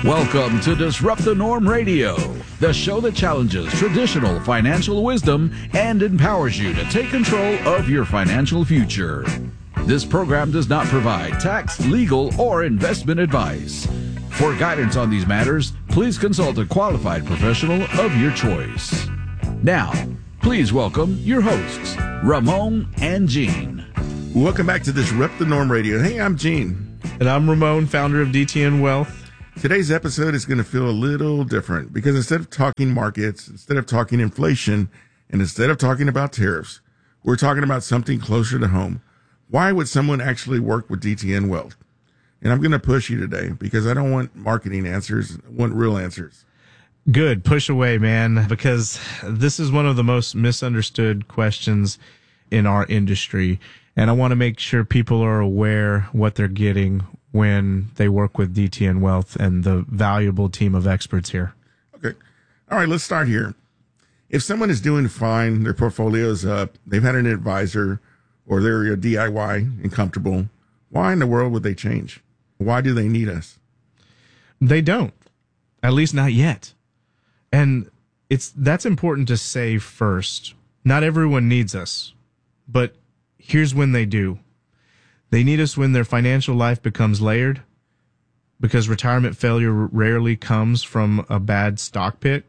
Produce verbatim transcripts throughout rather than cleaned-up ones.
Welcome to Disrupt the Norm Radio, the show that challenges traditional financial wisdom and empowers you to take control of your financial future. This program does not provide tax, legal, or investment advice. For guidance on these matters, please consult a qualified professional of your choice. Now, please welcome your hosts, Ramon and Gene. Welcome back to Disrupt the Norm Radio. Hey, I'm Gene. And I'm Ramon, founder of D T N Wealth. Today's episode is going to feel a little different because instead of talking markets, instead of talking inflation, and instead of talking about tariffs, we're talking about something closer to home. Why would someone actually work with D T N Wealth? And I'm going to push you today because I don't want marketing answers. I want real answers. Good. Push away, man, because this is one of the most misunderstood questions in our industry. And I want to make sure people are aware what they're getting when they work with D T N Wealth and the valuable team of experts here. Okay. All right, let's start here. If someone is doing fine, their portfolio is up, they've had an advisor, or they're a D I Y and comfortable, why in the world would they change? Why do they need us? They don't, at least not yet. And it's that's important to say first. Not everyone needs us, but here's when they do. They need us when their financial life becomes layered, because retirement failure rarely comes from a bad stock pick.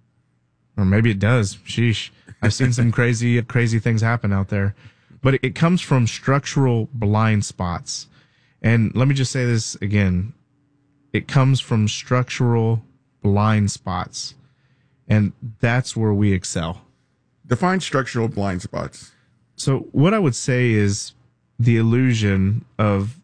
Or maybe it does. Sheesh. I've seen some crazy, crazy things happen out there. But it comes from structural blind spots. And let me just say this again. It comes from structural blind spots. And that's where we excel. Define structural blind spots. So what I would say is the illusion of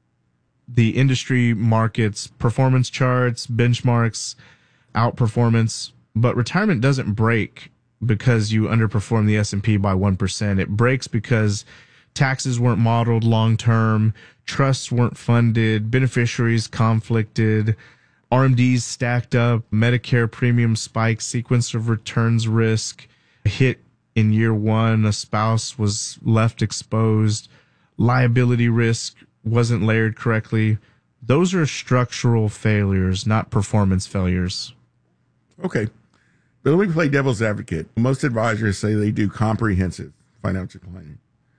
the industry markets, performance charts, benchmarks, outperformance. But retirement doesn't break because you underperform the S and P by one percent. It breaks because taxes weren't modeled long-term, trusts weren't funded, beneficiaries conflicted, R M Ds stacked up, Medicare premium spikes, sequence of returns risk hit in year one, a spouse was left exposed, liability risk wasn't layered correctly. Those are structural failures, not performance failures. Okay. But let me play devil's advocate. Most advisors say they do comprehensive financial planning.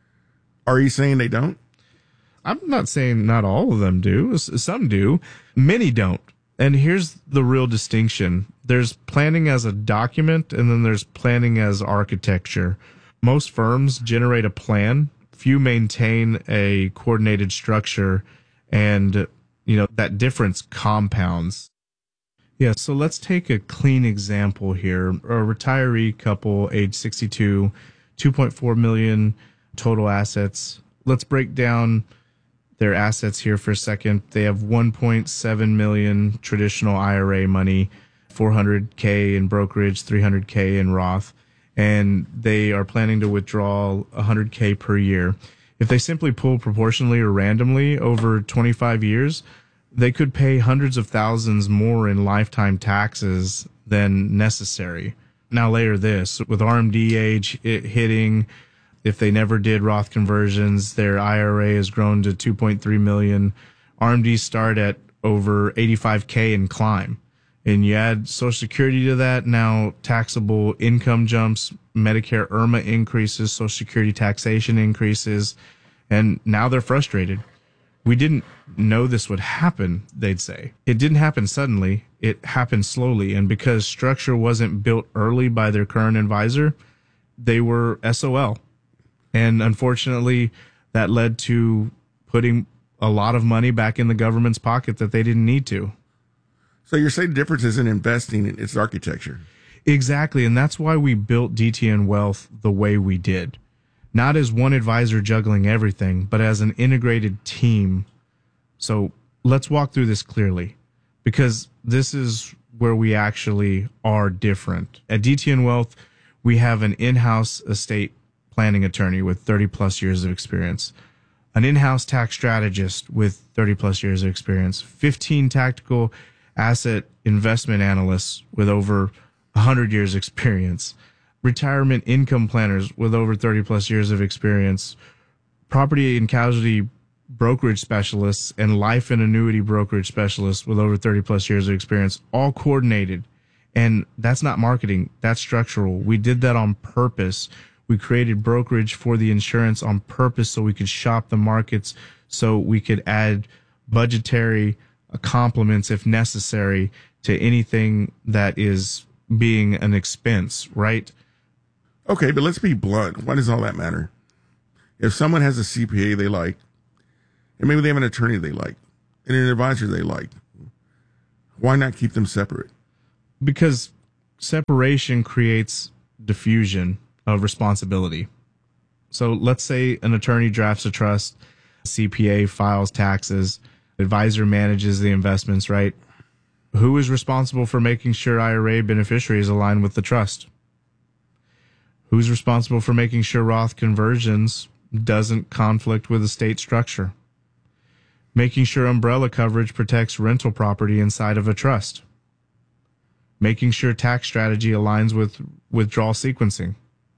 Are you saying they don't? I'm not saying not all of them do. Some do. Many don't. And here's the real distinction. There's planning as a document, and then there's planning as architecture. Most firms generate a plan. Few maintain a coordinated structure, and, you know, that difference compounds. Yeah, so let's take a clean example here. A retiree couple, age sixty-two, two point four million total assets. Let's break down their assets here for a second. They have one point seven million traditional I R A money, four hundred K in brokerage, three hundred K in Roth, and they are planning to withdraw one hundred K per year. If they simply pull proportionally or randomly over twenty-five years, they could pay hundreds of thousands more in lifetime taxes than necessary. Now layer this, with R M D age hitting, if they never did Roth conversions, their I R A has grown to two point three million. R M Ds start at over eighty-five K and climb. And you add Social Security to that, now taxable income jumps, Medicare I R M A increases, Social Security taxation increases, and now they're frustrated. We didn't know this would happen, they'd say. It didn't happen suddenly. It happened slowly. And because structure wasn't built early by their current advisor, they were S O L. And unfortunately, that led to putting a lot of money back in the government's pocket that they didn't need to. So you're saying the difference isn't investing, it's architecture. Exactly. And that's why we built D T N Wealth the way we did. Not as one advisor juggling everything, but as an integrated team. So let's walk through this clearly, because this is where we actually are different. At D T N Wealth, we have an in-house estate planning attorney with thirty plus years of experience, an in-house tax strategist with thirty plus years of experience, fifteen tactical asset investment analysts with over one hundred years experience, retirement income planners with over thirty plus years of experience, property and casualty brokerage specialists and life and annuity brokerage specialists with over thirty plus years of experience, all coordinated. And that's not marketing. That's structural. We did that on purpose. We created brokerage for the insurance on purpose so we could shop the markets, so we could add budgetary complements if necessary to anything that is being an expense, right? Okay, but let's be blunt. Why does all that matter? If someone has a C P A they like, and maybe they have an attorney they like, and an advisor they like, why not keep them separate? Because separation creates diffusion of responsibility. So let's say an attorney drafts a trust, C P A files taxes, advisor manages the investments, right? Who is responsible for making sure I R A beneficiaries align with the trust? Who's responsible for making sure Roth conversions doesn't conflict with estate structure? Making sure umbrella coverage protects rental property inside of a trust? Making sure tax strategy aligns with withdrawal sequencing?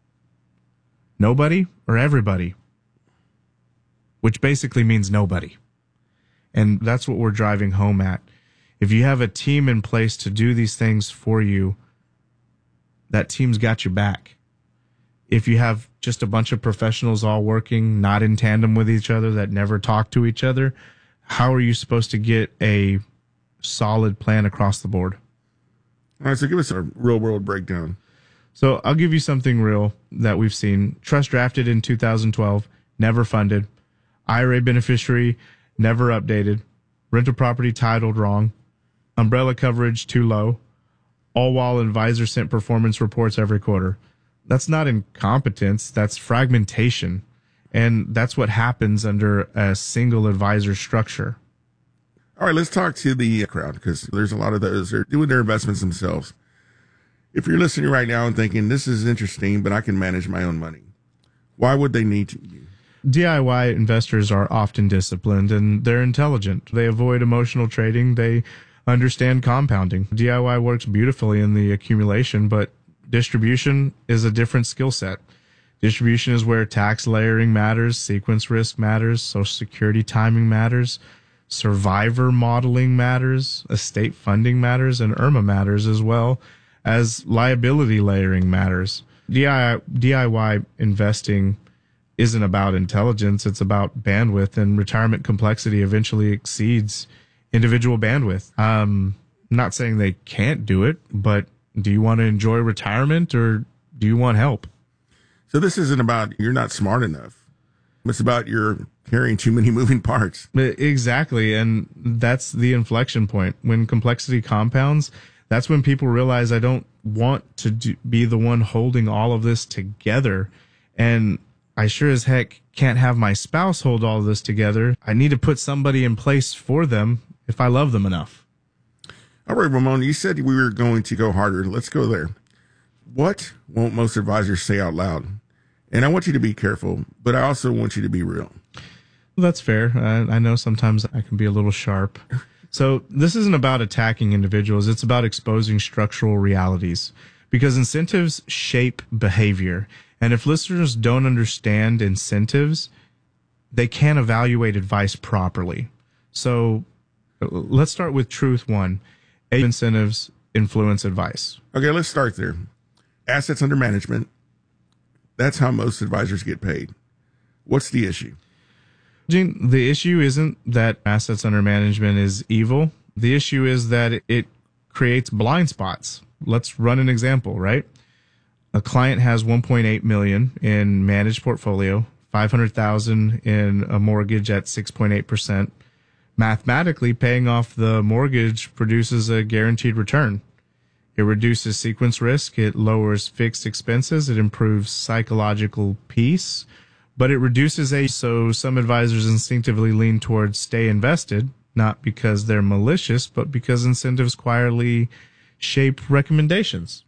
Nobody or everybody? Which basically means nobody. And that's what we're driving home at. If you have a team in place to do these things for you, that team's got your back. If you have just a bunch of professionals all working, not in tandem with each other, that never talk to each other, how are you supposed to get a solid plan across the board? All right, so give us a real world breakdown. So I'll give you something real that we've seen. Trust drafted in two thousand twelve, never funded. I R A beneficiary, never updated. Rental property titled wrong. Umbrella coverage too low. All while advisor sent performance reports every quarter. That's not incompetence, that's fragmentation. And that's what happens under a single advisor structure. All right, let's talk to the crowd, because there's a lot of those that are doing their investments themselves. If you're listening right now and thinking, this is interesting, but I can manage my own money, why would they need to? D I Y investors are often disciplined and they're intelligent. They avoid emotional trading. They understand compounding. D I Y works beautifully in the accumulation, but distribution is a different skill set. Distribution is where tax layering matters, sequence risk matters, Social Security timing matters, survivor modeling matters, estate funding matters, and IRMA matters, as well as liability layering matters. D I Y investing isn't about intelligence, it's about bandwidth, and retirement complexity eventually exceeds individual bandwidth. Um, I'm not saying they can't do it, but do you want to enjoy retirement or do you want help? So this isn't about you're not smart enough. It's about you're carrying too many moving parts. Exactly. And that's the inflection point. When complexity compounds, that's when people realize I don't want to do, be the one holding all of this together. And I sure as heck can't have my spouse hold all of this together. I need to put somebody in place for them if I love them enough. All right, Ramon, you said we were going to go harder. Let's go there. What won't most advisors say out loud? And I want you to be careful, but I also want you to be real. Well, that's fair. I, I know sometimes I can be a little sharp. So this isn't about attacking individuals. It's about exposing structural realities, because incentives shape behavior. And if listeners don't understand incentives, they can't evaluate advice properly. So let's start with truth one. Incentives influence advice. Okay, let's start there. Assets under management. That's how most advisors get paid. What's the issue? Gene, the issue isn't that assets under management is evil. The issue is that it creates blind spots. Let's run an example, right? A client has one point eight million dollars in managed portfolio, five hundred thousand dollars in a mortgage at six point eight percent. Mathematically, paying off the mortgage produces a guaranteed return. It reduces sequence risk, it lowers fixed expenses, it improves psychological peace, but it reduces age. So some advisors instinctively lean towards stay invested, not because they're malicious, but because incentives quietly shape recommendations.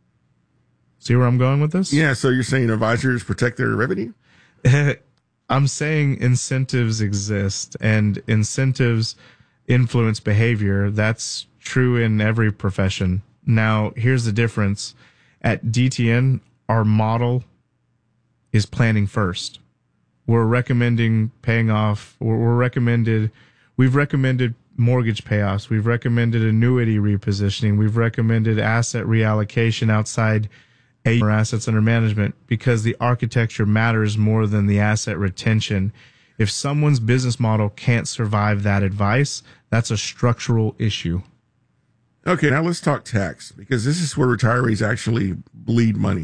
See where I'm going with this? Yeah, so you're saying advisors protect their revenue? I'm saying incentives exist and incentives influence behavior. That's true in every profession. Now, here's the difference. At D T N, our model is planning first. we're recommending paying off, we're, we're recommended, we've recommended mortgage payoffs, we've recommended annuity repositioning, we've recommended asset reallocation outside A U M or assets under management because the architecture matters more than the asset retention. If someone's business model can't survive that advice, that's a structural issue. Okay, now let's talk tax, because this is where retirees actually bleed money.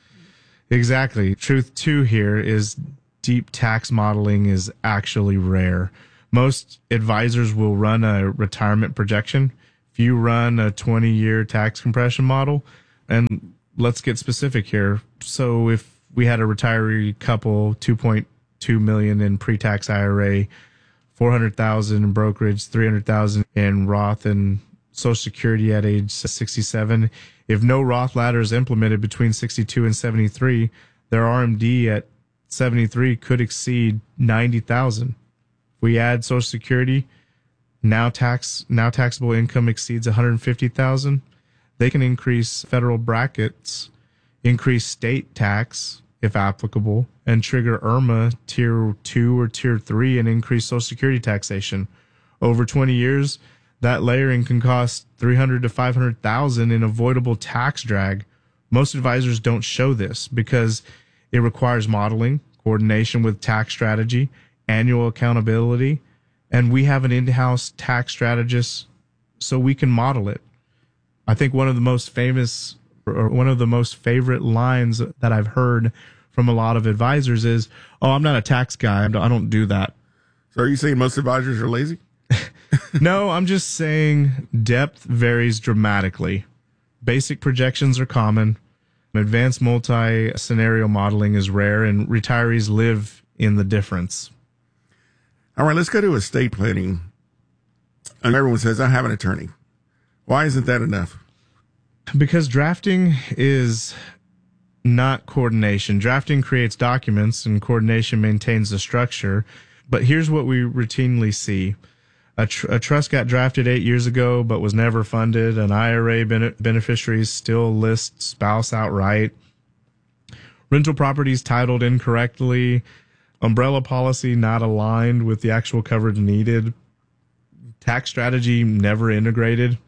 Exactly. Truth two here is deep tax modeling is actually rare. Most advisors will run a retirement projection. If you run a twenty-year tax compression model, and let's get specific here. So if we had a retiree couple, two point two million in pre-tax I R A, four hundred thousand in brokerage, three hundred thousand in Roth and Social Security at age sixty-seven. If no Roth ladder is implemented between sixty-two and seventy-three, their R M D at seventy-three could exceed ninety thousand. If we add Social Security, now tax now taxable income exceeds one hundred fifty thousand. They can increase federal brackets, increase state tax if applicable, and trigger I R M A tier two or tier three and increase Social Security taxation. Over twenty years, that layering can cost three hundred to five hundred thousand in avoidable tax drag. Most advisors don't show this because it requires modeling, coordination with tax strategy, annual accountability, and we have an in-house tax strategist so we can model it. I think one of the most famous or one of the most favorite lines that I've heard from a lot of advisors is, "Oh, I'm not a tax guy. I don't do that." So are you saying most advisors are lazy? No, I'm just saying depth varies dramatically. Basic projections are common. Advanced multi-scenario modeling is rare, and retirees live in the difference. All right, let's go to estate planning. And everyone says, I have an attorney. Why isn't that enough? Because drafting is not coordination. Drafting creates documents, and coordination maintains the structure. But here's what we routinely see. A, tr- a trust got drafted eight years ago, but was never funded. An I R A ben- beneficiaries still list spouse outright. Rental properties titled incorrectly. Umbrella policy not aligned with the actual coverage needed. Tax strategy never integrated.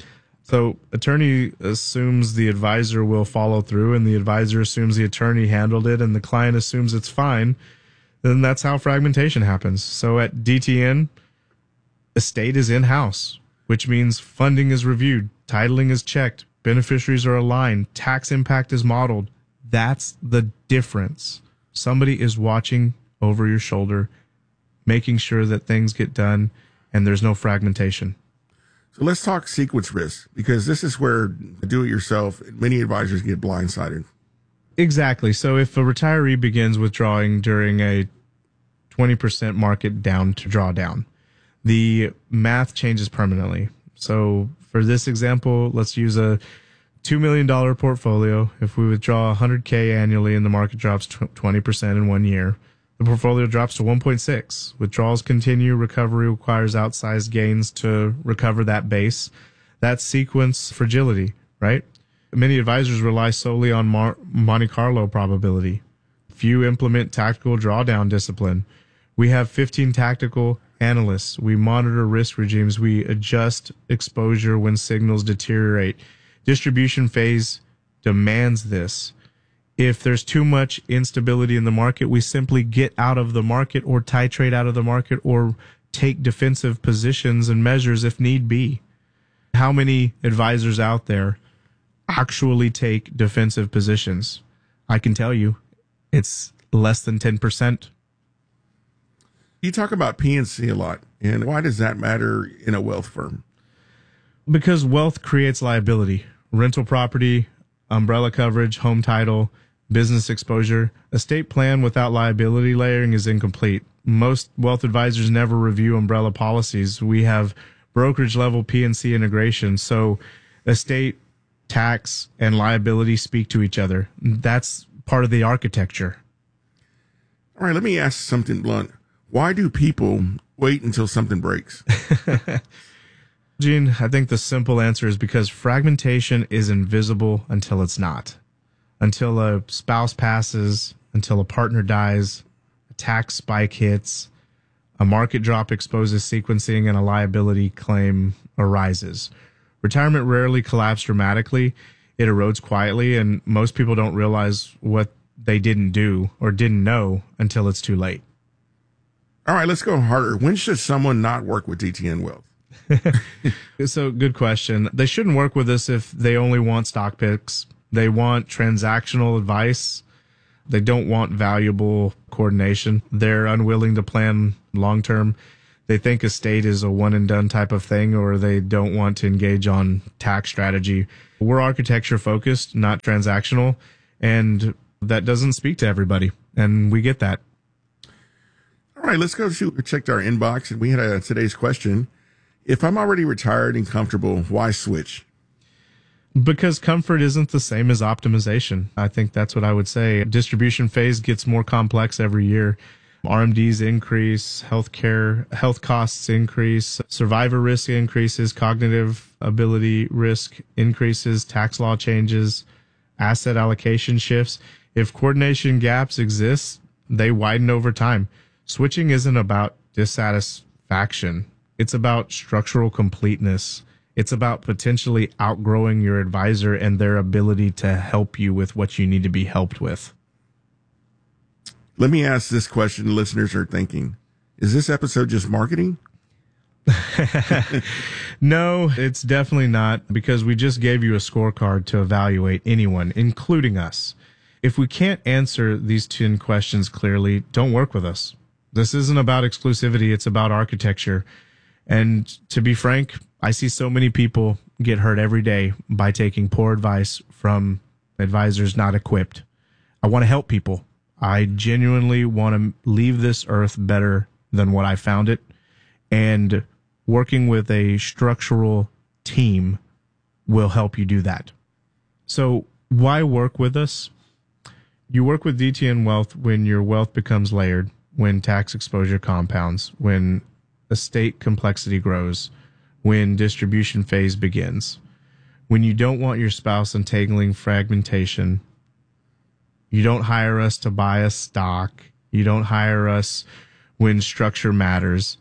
So attorney assumes the advisor will follow through, and the advisor assumes the attorney handled it, and the client assumes it's fine. Then that's how fragmentation happens. So at D T N, estate is in-house, which means funding is reviewed, titling is checked, beneficiaries are aligned, tax impact is modeled. That's the difference. Somebody is watching over your shoulder, making sure that things get done and there's no fragmentation. So let's talk sequence risk, because this is where do-it-yourself, many advisors get blindsided. Exactly. So if a retiree begins withdrawing during a twenty percent market down to drawdown, the math changes permanently. So for this example, let's use a two million dollars portfolio. If we withdraw one hundred K annually and the market drops twenty percent in one year, the portfolio drops to one point six. Withdrawals continue. Recovery requires outsized gains to recover that base. That's sequence fragility, right? Many advisors rely solely on Mar- Monte Carlo probability. Few implement tactical drawdown discipline. We have fifteen tactical analysts. We monitor risk regimes. We adjust exposure when signals deteriorate. Distribution phase demands this. If there's too much instability in the market, we simply get out of the market or titrate out of the market or take defensive positions and measures if need be. How many advisors out there actually take defensive positions? I can tell you it's less than ten percent. You talk about P and C a lot, and why does that matter in a wealth firm? Because wealth creates liability. Rental property, umbrella coverage, home title, business exposure. Estate plan without liability layering is incomplete. Most wealth advisors never review umbrella policies. We have brokerage level P and C integration. So estate, tax, and liability speak to each other. That's part of the architecture. All right, let me ask something blunt. Why do people wait until something breaks? Gene, I think the simple answer is because fragmentation is invisible until it's not. Until a spouse passes, until a partner dies, a tax spike hits, a market drop exposes sequencing, and a liability claim arises. Retirement rarely collapses dramatically. It erodes quietly, and most people don't realize what they didn't do or didn't know until it's too late. All right, let's go harder. When should someone not work with D T N Wealth? So, good question. They shouldn't work with us if they only want stock picks. They want transactional advice. They don't want valuable coordination. They're unwilling to plan long term. They think estate is a one and done type of thing, or they don't want to engage on tax strategy. We're architecture focused, not transactional, and that doesn't speak to everybody, and we get that. All right, let's go to, we checked our inbox, and we had a, today's question. If I'm already retired and comfortable, why switch? Because comfort isn't the same as optimization. I think that's what I would say. Distribution phase gets more complex every year. R M Ds increase, healthcare, health costs increase, survivor risk increases, cognitive ability risk increases, tax law changes, asset allocation shifts. If coordination gaps exist, they widen over time. Switching isn't about dissatisfaction. It's about structural completeness. It's about potentially outgrowing your advisor and their ability to help you with what you need to be helped with. Let me ask this question listeners are thinking. Is this episode just marketing? No, it's definitely not, because we just gave you a scorecard to evaluate anyone, including us. If we can't answer these ten questions clearly, don't work with us. This isn't about exclusivity. It's about architecture. And to be frank, I see so many people get hurt every day by taking poor advice from advisors not equipped. I want to help people. I genuinely want to leave this earth better than what I found it. And working with a structural team will help you do that. So why work with us? You work with D T N Wealth when your wealth becomes layered, when tax exposure compounds, when estate complexity grows, when distribution phase begins, when you don't want your spouse entangling fragmentation. You don't hire us to buy a stock. You don't hire us when structure matters.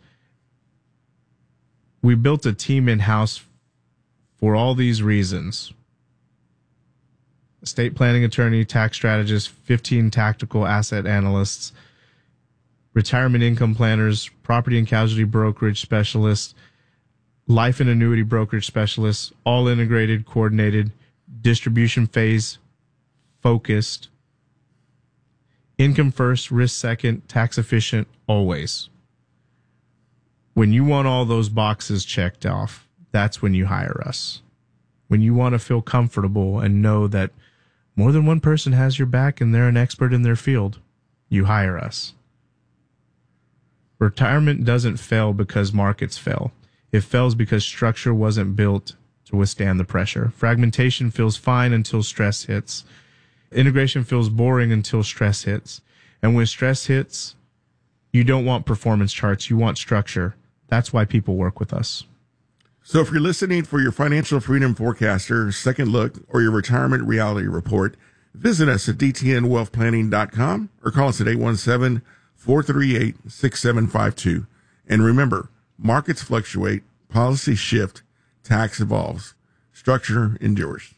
We built a team in-house for all these reasons. Estate planning attorney, tax strategist, fifteen tactical asset analysts, retirement income planners, property and casualty brokerage specialists, life and annuity brokerage specialists, all integrated, coordinated, distribution phase focused, income first, risk second, tax efficient, always. When you want all those boxes checked off, that's when you hire us. When you want to feel comfortable and know that more than one person has your back and they're an expert in their field, you hire us. Retirement doesn't fail because markets fail. It fails because structure wasn't built to withstand the pressure. Fragmentation feels fine until stress hits. Integration feels boring until stress hits. And when stress hits, you don't want performance charts. You want structure. That's why people work with us. So if you're listening for your Financial Freedom Forecaster, Second Look, or your Retirement Reality Report, visit us at d t n wealth planning dot com or call us at eight one seven, four three eight, six seven five two. And remember, markets fluctuate, policies shift, tax evolves, structure endures.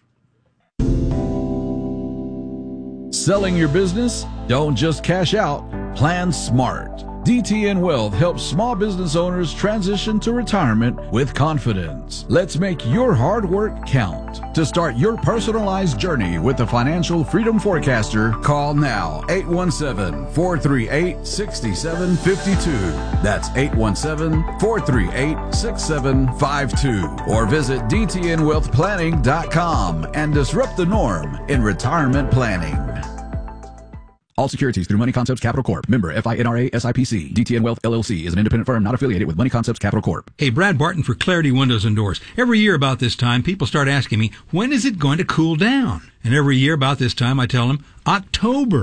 Selling your business? Don't just cash out. Plan smart. D T N Wealth helps small business owners transition to retirement with confidence. Let's make your hard work count. To start your personalized journey with the Financial Freedom Forecaster, call now eight one seven, four three eight, six seven five two. That's eight one seven, four three eight, six seven five two. Or visit d t n wealth planning dot com and disrupt the norm in retirement planning. All securities through Money Concepts Capital Corp. Member F I N R A S I P C. D T N Wealth L L C is an independent firm not affiliated with Money Concepts Capital Corp. Hey, Brad Barton for Clarity Windows and Doors. Every year about this time, people start asking me, when is it going to cool down? And every year about this time, I tell them, October.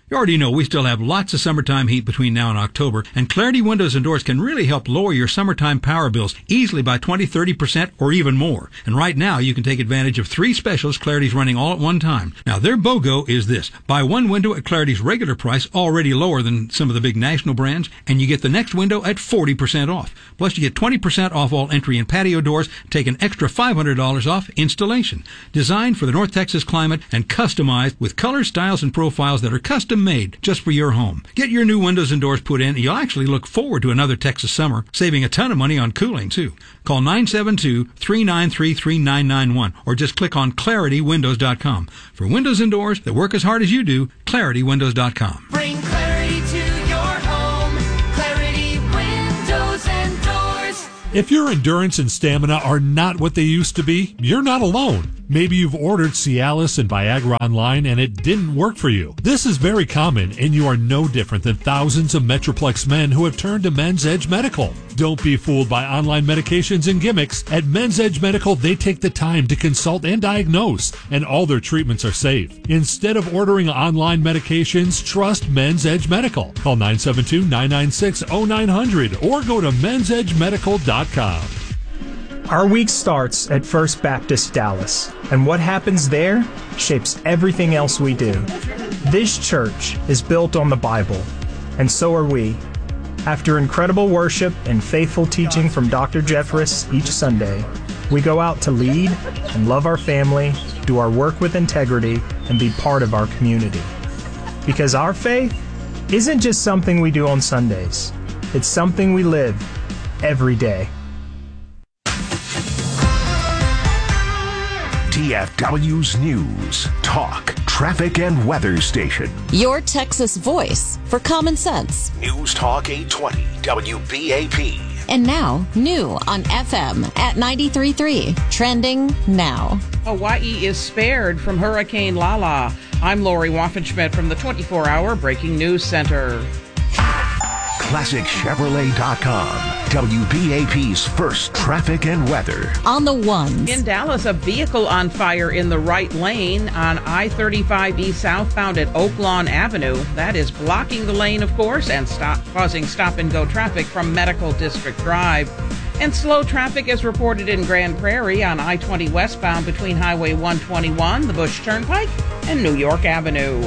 You already know we still have lots of summertime heat between now and October, and Clarity Windows and Doors can really help lower your summertime power bills easily by twenty, thirty percent or even more. And right now, you can take advantage of three specials Clarity's running all at one time. Now, their BOGO is this. Buy one window at Clarity's regular price, already lower than some of the big national brands, and you get the next window at forty percent off. Plus, you get twenty percent off all entry and patio doors, take an extra five hundred dollars off installation. Designed for the North Texas climate and customized with colors, styles, and profiles that are custom made just for your home. Get your new windows and doors put in, and you'll actually look forward to another Texas summer, saving a ton of money on cooling, too. Call nine seven two, three nine three, three nine nine one or just click on clarity windows dot com. For windows and doors that work as hard as you do, clarity windows dot com. Bring clarity to your home. Clarity Windows and Doors. If your endurance and stamina are not what they used to be, you're not alone. Maybe you've ordered Cialis and Viagra online and it didn't work for you. This is very common, and you are no different than thousands of Metroplex men who have turned to Men's Edge Medical. Don't be fooled by online medications and gimmicks. At Men's Edge Medical, they take the time to consult and diagnose, and all their treatments are safe. Instead of ordering online medications, trust Men's Edge Medical. Call nine seven two, nine nine six, zero nine zero zero or go to men's edge medical dot com. Our week starts at First Baptist Dallas, and what happens there shapes everything else we do. This church is built on the Bible, and so are we. After incredible worship and faithful teaching from Doctor Jeffress each Sunday, we go out to lead and love our family, do our work with integrity, and be part of our community. Because our faith isn't just something we do on Sundays. It's something we live every day. D F W's News, Talk, Traffic, and Weather Station. Your Texas voice for common sense. News Talk eight twenty, W B A P. And now, new on F M at ninety-three point three. Trending now. Hawaii is spared from Hurricane Lala. I'm Lori Waffenschmidt from the twenty-four hour Breaking News Center. Classic Chevrolet dot com. W B A P's first traffic and weather. On the ones. In Dallas, a vehicle on fire in the right lane on I thirty-five E southbound at Oak Lawn Avenue. That is blocking the lane, of course, and stop, causing stop-and-go traffic from Medical District Drive. And slow traffic is reported in Grand Prairie on I twenty westbound between Highway one twenty-one, the Bush Turnpike, and New York Avenue.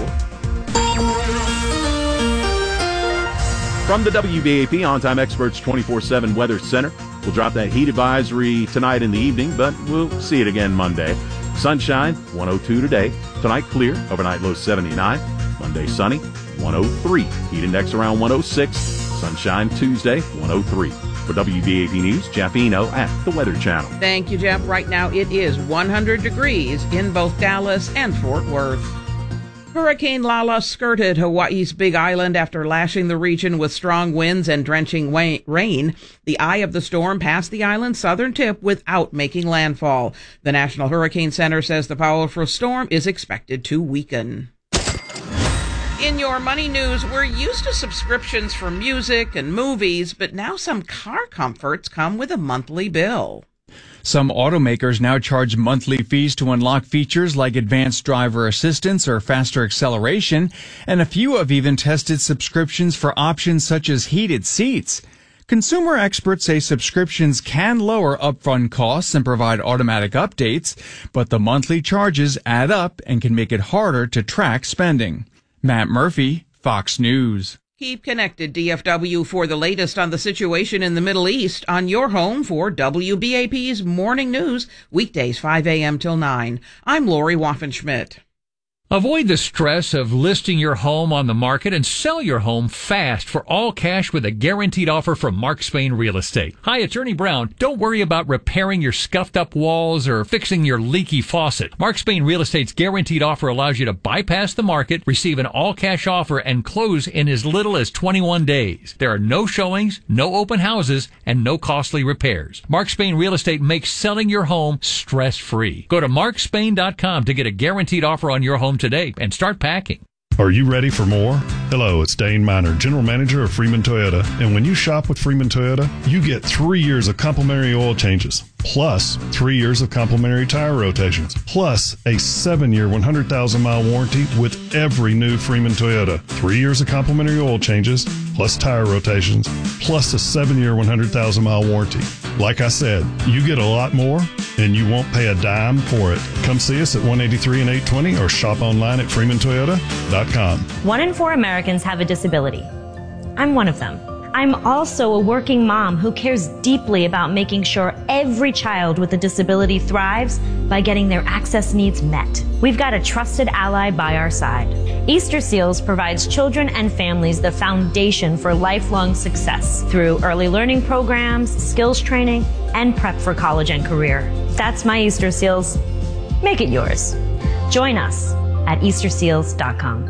From the W B A P On-Time Experts twenty-four seven Weather Center, we'll drop that heat advisory tonight in the evening, but we'll see it again Monday. Sunshine, one oh two today. Tonight, clear. Overnight low seventy-nine. Monday, sunny, one oh three. Heat index around one oh six. Sunshine Tuesday, one oh three. For W B A P News, Jeff Eno at the Weather Channel. Thank you, Jeff. Right now, it is one hundred degrees in both Dallas and Fort Worth. Hurricane Lala skirted Hawaii's Big Island after lashing the region with strong winds and drenching rain. The eye of the storm passed the island's southern tip without making landfall. The National Hurricane Center says the powerful storm is expected to weaken. In your money news, we're used to subscriptions for music and movies, but now some car comforts come with a monthly bill. Some automakers now charge monthly fees to unlock features like advanced driver assistance or faster acceleration, and a few have even tested subscriptions for options such as heated seats. Consumer experts say subscriptions can lower upfront costs and provide automatic updates, but the monthly charges add up and can make it harder to track spending. Matt Murphy, Fox News. Keep connected, D F W, for the latest on the situation in the Middle East on your home for W B A P's Morning News, weekdays five a.m. till nine. I'm Lori Waffenschmidt. Avoid the stress of listing your home on the market and sell your home fast for all cash with a guaranteed offer from Mark Spain Real Estate. Hi, it's Ernie Brown. Don't worry about repairing your scuffed up walls or fixing your leaky faucet. Mark Spain Real Estate's guaranteed offer allows you to bypass the market, receive an all cash offer, and close in as little as twenty-one days. There are no showings, no open houses, and no costly repairs. Mark Spain Real Estate makes selling your home stress free. Go to mark spain dot com to get a guaranteed offer on your home today and start packing. Are you ready for more? Hello, it's Dane Miner, General Manager of Freeman Toyota. And when you shop with Freeman Toyota, you get three years of complimentary oil changes, plus three years of complimentary tire rotations, plus a seven-year, one hundred thousand mile warranty with every new Freeman Toyota. Three years of complimentary oil changes, plus tire rotations, plus a seven-year, one hundred thousand mile warranty. Like I said, you get a lot more, and you won't pay a dime for it. Come see us at one eighty-three and eight twenty or shop online at freeman toyota dot com. One in four Americans have a disability. I'm one of them. I'm also a working mom who cares deeply about making sure every child with a disability thrives by getting their access needs met. We've got a trusted ally by our side. Easter Seals provides children and families the foundation for lifelong success through early learning programs, skills training, and prep for college and career. That's my Easter Seals. Make it yours. Join us at easter seals dot com.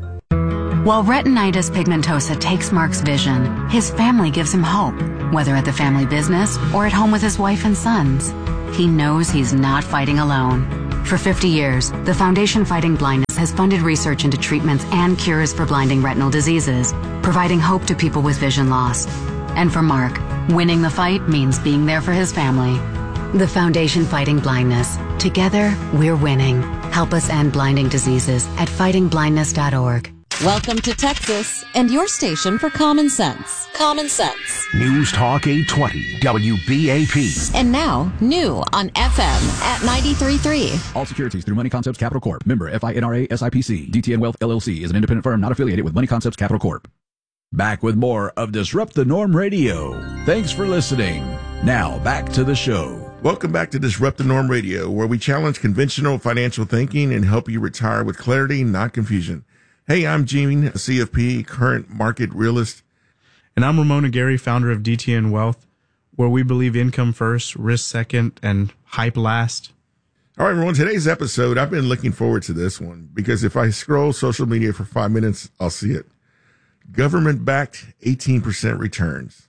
While retinitis pigmentosa takes Mark's vision, his family gives him hope, whether at the family business or at home with his wife and sons. He knows he's not fighting alone. For fifty years, the Foundation Fighting Blindness has funded research into treatments and cures for blinding retinal diseases, providing hope to people with vision loss. And for Mark, winning the fight means being there for his family. The Foundation Fighting Blindness. Together, we're winning. Help us end blinding diseases at fighting blindness dot org. Welcome to Texas and your station for common sense. Common sense. News Talk eight twenty, W B A P. And now, new on F M at ninety-three point three. All securities through Money Concepts Capital Corp. Member F I N R A S I P C. D T N Wealth L L C is an independent firm not affiliated with Money Concepts Capital Corp. Back with more of Disrupt the Norm Radio. Thanks for listening. Now, back to the show. Welcome back to Disrupt the Norm Radio, where we challenge conventional financial thinking and help you retire with clarity, not confusion. Hey, I'm Gene, C F P, current market realist. And I'm Ramon Aguirre, founder of D T N Wealth, where we believe income first, risk second, and hype last. All right, everyone, today's episode, I've been looking forward to this one because if I scroll social media for five minutes, I'll see it. Government-backed eighteen percent returns.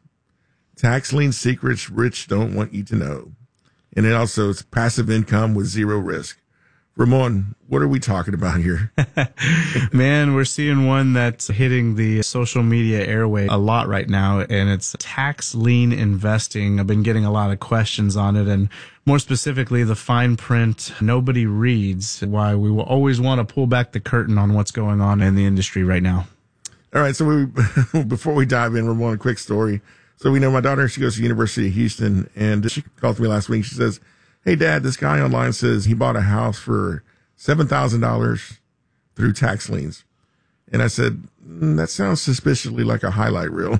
Tax lien secrets rich don't want you to know. And it also is passive income with zero risk. Ramon, what are we talking about here? Man, we're seeing one that's hitting the social media airway a lot right now, and it's tax lien investing. I've been getting a lot of questions on it, and more specifically, the fine print nobody reads, why we will always want to pull back the curtain on what's going on in the industry right now. All right, so we, before we dive in, Ramon, a quick story. So we know my daughter, she goes to the University of Houston, and she called me last week. She says, hey, Dad, this guy online says he bought a house for seven thousand dollars through tax liens. And I said, mm, that sounds suspiciously like a highlight reel.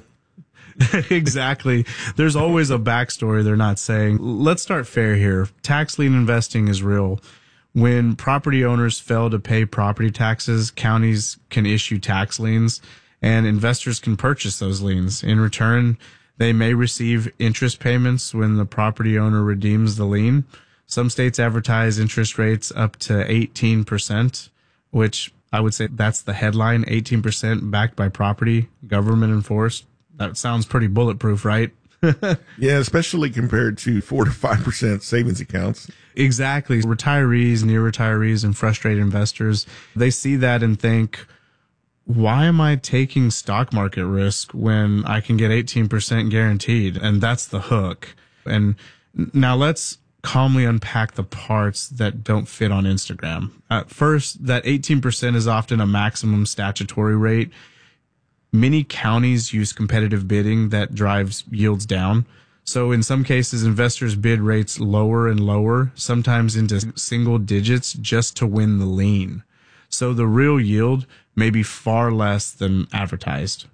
Exactly. There's always a backstory they're not saying. Let's start fair here. Tax lien investing is real. When property owners fail to pay property taxes, counties can issue tax liens, and investors can purchase those liens. In return, they may receive interest payments when the property owner redeems the lien. Some states advertise interest rates up to eighteen percent, which I would say that's the headline, eighteen percent backed by property, government enforced. That sounds pretty bulletproof, right? Yeah, especially compared to four to five percent savings accounts. Exactly. Retirees, near retirees, and frustrated investors, they see that and think, why am I taking stock market risk when I can get eighteen percent guaranteed? And that's the hook. And now let's calmly unpack the parts that don't fit on Instagram. At first, that eighteen percent is often a maximum statutory rate. Many counties use competitive bidding that drives yields down. So in some cases, investors bid rates lower and lower, sometimes into single digits just to win the lien. So the real yield may be far less than advertised.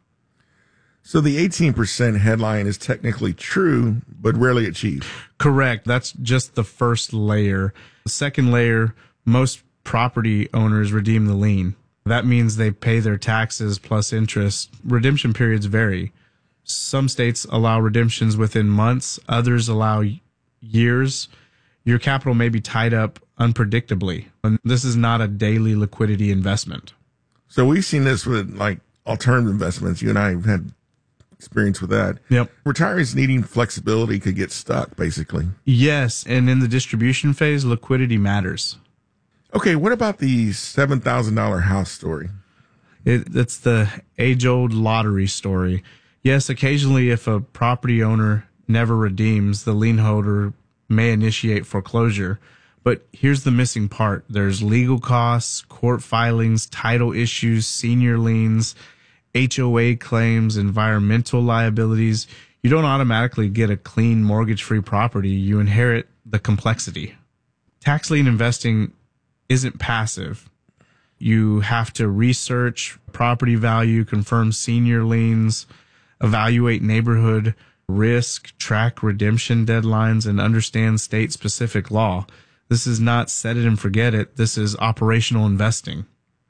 So the eighteen percent headline is technically true, but rarely achieved. Correct. That's just the first layer. The second layer, most property owners redeem the lien. That means they pay their taxes plus interest. Redemption periods vary. Some states allow redemptions within months. Others allow years. Your capital may be tied up unpredictably. And this is not a daily liquidity investment. So we've seen this with like alternative investments. You and I have had experience with that. Yep. Retirees needing flexibility could get stuck, basically. Yes, and in the distribution phase, liquidity matters. Okay, what about the seven thousand dollars house story? It, it's the age-old lottery story. Yes, occasionally if a property owner never redeems, the lien holder may initiate foreclosure. But here's the missing part. There's legal costs, court filings, title issues, senior liens, H O A claims, environmental liabilities. You don't automatically get a clean mortgage-free property. You inherit the complexity. Tax lien investing isn't passive. You have to research property value, confirm senior liens, evaluate neighborhood risk, track redemption deadlines, and understand state-specific law. This is not set it and forget it. This is operational investing.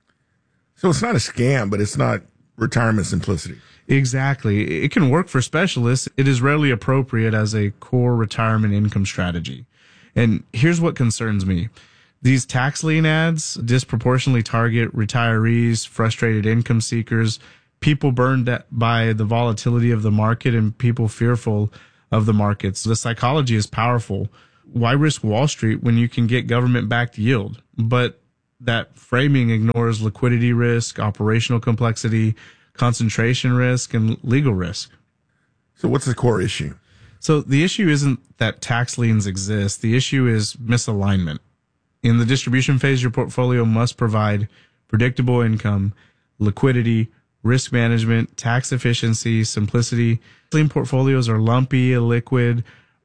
So it's not a scam, but it's not retirement simplicity. Exactly. It can work for specialists. It is rarely appropriate as a core retirement income strategy. And here's what concerns me. These tax lien ads disproportionately target retirees, frustrated income seekers, people burned by the volatility of the market, and people fearful of the markets. The psychology is powerful. Why risk Wall Street when you can get government-backed yield? But that framing ignores liquidity risk, operational complexity, concentration risk, and legal risk. So what's the core issue? So the issue isn't that tax liens exist. The issue is misalignment. In the distribution phase, your portfolio must provide predictable income, liquidity, risk management, tax efficiency, simplicity. Lien portfolios are lumpy, illiquid,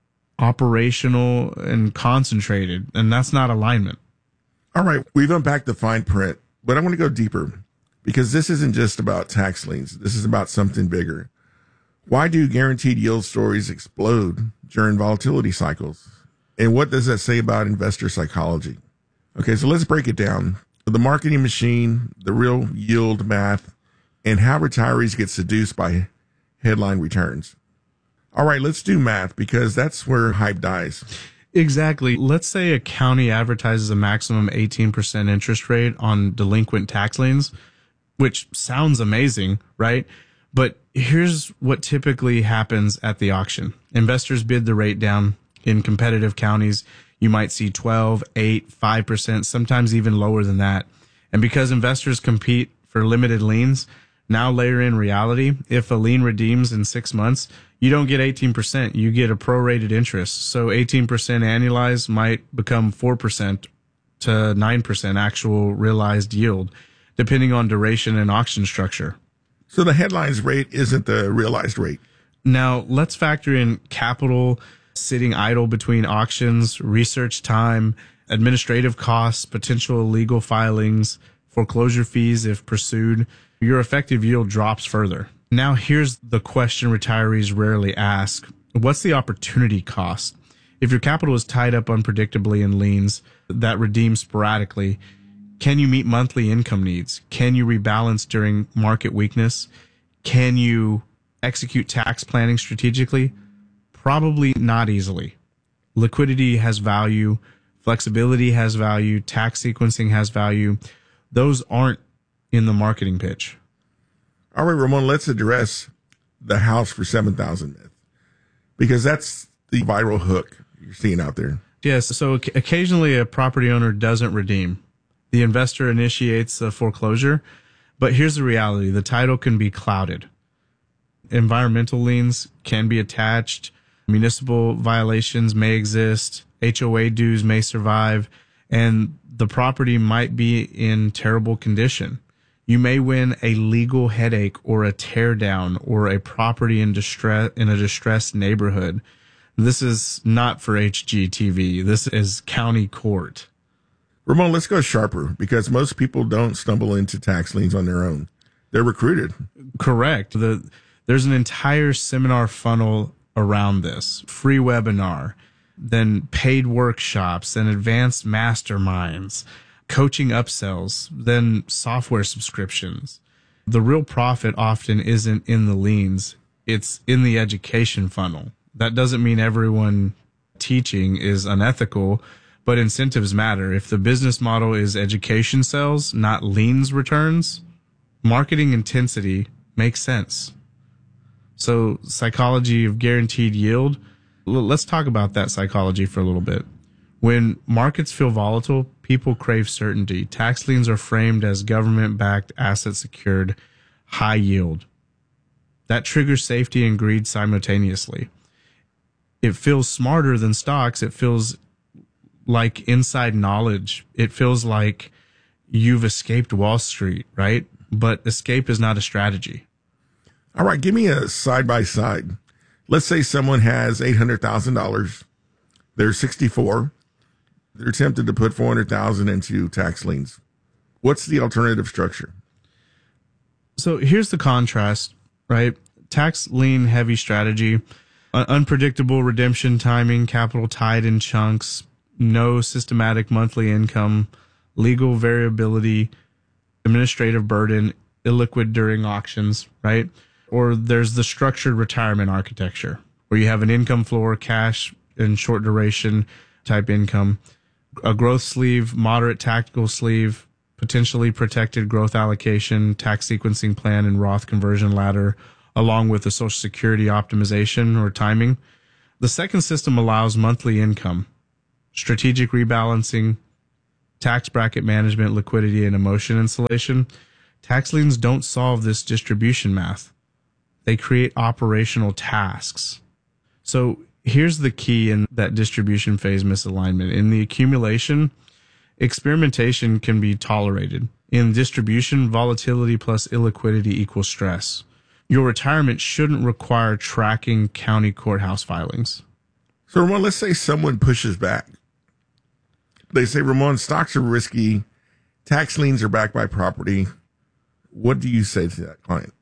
operational, and concentrated, and that's not alignment. All right, we've unpacked the fine print, but I want to go deeper because this isn't just about tax liens. This is about something bigger. Why do guaranteed yield stories explode during volatility cycles? And what does that say about investor psychology? Okay, so let's break it down. The marketing machine, the real yield math, and how retirees get seduced by headline returns. All right, let's do math because that's where hype dies. Exactly. Let's say a county advertises a maximum eighteen percent interest rate on delinquent tax liens, which sounds amazing, right? But here's what typically happens at the auction. Investors bid the rate down. In competitive counties, you might see twelve, eight, five percent, sometimes even lower than that. And because investors compete for limited liens, now layer in reality. If a lien redeems in six months, you don't get eighteen percent. You get a prorated interest. So eighteen percent annualized might become four percent to nine percent actual realized yield, depending on duration and auction structure. So the headlines rate isn't the realized rate. Now, let's factor in capital sitting idle between auctions, research time, administrative costs, potential legal filings, foreclosure fees if pursued. Your effective yield drops further. Now, here's the question retirees rarely ask. What's the opportunity cost? If your capital is tied up unpredictably in liens that redeem sporadically, can you meet monthly income needs? Can you rebalance during market weakness? Can you execute tax planning strategically? Probably not easily. Liquidity has value. Flexibility has value. Tax sequencing has value. Those aren't in the marketing pitch. All right, Ramon, let's address the house for seven thousand myth, because that's the viral hook you're seeing out there. Yes, so occasionally a property owner doesn't redeem. The investor initiates a foreclosure, but here's the reality. The title can be clouded. Environmental liens can be attached. Municipal violations may exist. H O A dues may survive, and the property might be in terrible condition. You may win a legal headache or a tear down or a property in distress in a distressed neighborhood. This is not for H G T V. This is county court. Ramon, let's go sharper because most people don't stumble into tax liens on their own. They're recruited. Correct. The, there's an entire seminar funnel around this. Free webinar, then paid workshops, then advanced masterminds, coaching upsells, then software subscriptions. The real profit often isn't in the liens. It's in the education funnel. That doesn't mean everyone teaching is unethical, but incentives matter. If the business model is education sales, not liens returns, marketing intensity makes sense. So psychology of guaranteed yield, let's talk about that psychology for a little bit. When markets feel volatile, people crave certainty. Tax liens are framed as government-backed, asset-secured, high yield. That triggers safety and greed simultaneously. It feels smarter than stocks. It feels like inside knowledge. It feels like you've escaped Wall Street, right? But escape is not a strategy. All right, give me a side-by-side. Let's say someone has eight hundred thousand dollars. They're sixty-four. They're tempted to put four hundred thousand dollars into tax liens. What's the alternative structure? So here's the contrast, right? Tax lien heavy strategy, uh, unpredictable redemption timing, capital tied in chunks, no systematic monthly income, legal variability, administrative burden, illiquid during auctions, right? Or there's the structured retirement architecture where you have an income floor, cash and short duration type income, a growth sleeve, moderate tactical sleeve, potentially protected growth allocation, tax sequencing plan, and Roth conversion ladder, along with the Social Security optimization or timing. The second system allows monthly income, strategic rebalancing, tax bracket management, liquidity, and emotion insulation. Tax liens don't solve this distribution math. They create operational tasks. So here's the key in that distribution phase misalignment. In the accumulation, experimentation can be tolerated. In distribution, volatility plus illiquidity equals stress. Your retirement shouldn't require tracking county courthouse filings. So, Ramon, let's say someone pushes back. They say, Ramon, stocks are risky. Tax liens are backed by property. What do you say to that client?